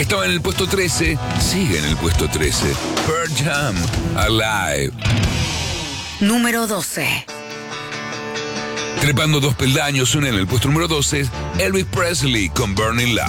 Estaba en el puesto 13, sigue en el puesto 13. Pearl Jam, Alive. Número 12. Trepando 2 peldaños, una en el puesto número 12, Elvis Presley con Burning Love.